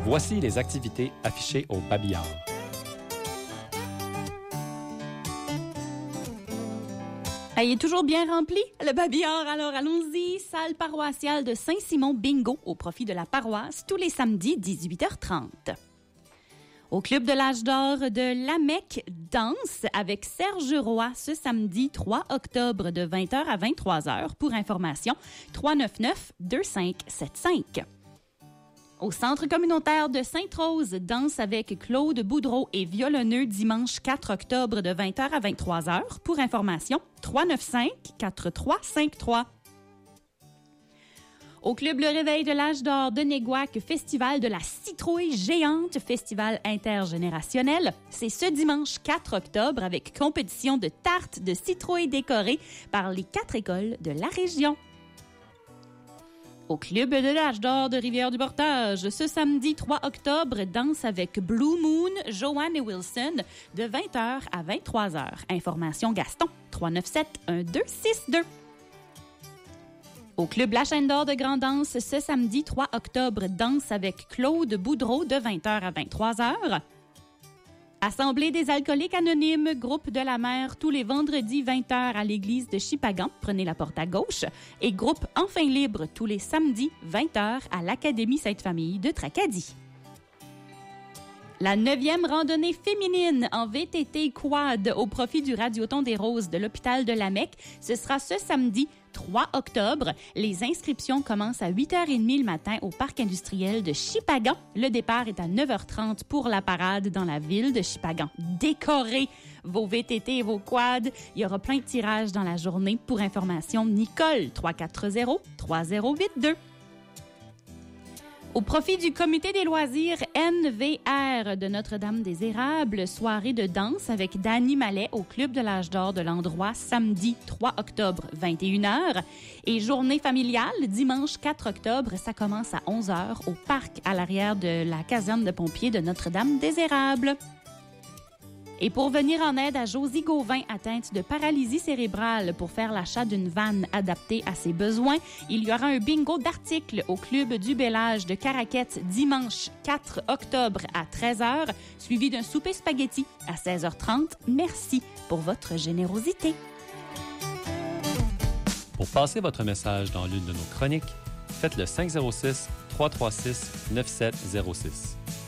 Voici les activités affichées au Babillard. Il est toujours bien rempli, le Babillard. Alors allons-y, salle paroissiale de Saint-Simon Bingo au profit de la paroisse tous les samedis 18h30. Au Club de l'Âge d'Or de Lamec, danse avec Serge Roy ce samedi 3 octobre de 20h à 23h. Pour information, 399-2575. Au Centre communautaire de Sainte-Rose, danse avec Claude Boudreau et violonneux dimanche 4 octobre de 20h à 23h. Pour information, 395-4353. Au Club Le Réveil de l'Âge d'Or de Néguac, festival de la citrouille géante, festival intergénérationnel. C'est ce dimanche 4 octobre avec compétition de tartes de citrouille décorées par les 4 écoles de la région. Au Club de l'Âge d'Or de Rivière-du-Portage, ce samedi 3 octobre, danse avec Blue Moon, Joanne et Wilson de 20h à 23h. Information Gaston, 397-1262. Au Club La Chaîne d'Or de Grand Danse, ce samedi 3 octobre, danse avec Claude Boudreau de 20h à 23h. Assemblée des alcooliques anonymes, groupe de la mer, tous les vendredis 20h à l'église de Chipagan, prenez la porte à gauche. Et groupe Enfin libre, tous les samedis 20h à l'Académie Sainte-Famille de Tracadie. La 9e randonnée féminine en VTT quad au profit du Radioton des Roses de l'hôpital de Lamec, ce sera ce samedi 3 octobre. Les inscriptions commencent à 8h30 le matin au parc industriel de Chipagan. Le départ est à 9h30 pour la parade dans la ville de Chipagan. Décorez vos VTT et vos quads. Il y aura plein de tirages dans la journée. Pour information, Nicole, 340-3082. Au profit du comité des loisirs NVR de Notre-Dame-des-Érables, soirée de danse avec Dany Mallet au Club de l'Âge d'Or de l'Endroit, samedi 3 octobre, 21h. Et journée familiale, dimanche 4 octobre, ça commence à 11h au parc à l'arrière de la caserne de pompiers de Notre-Dame-des-Érables. Et pour venir en aide à Josie Gauvin, atteinte de paralysie cérébrale, pour faire l'achat d'une vanne adaptée à ses besoins, il y aura un bingo d'articles au Club du Bel Âge de Caraquette dimanche 4 octobre à 13h, suivi d'un souper spaghetti à 16h30. Merci pour votre générosité. Pour passer votre message dans l'une de nos chroniques, faites le 506-336-9706.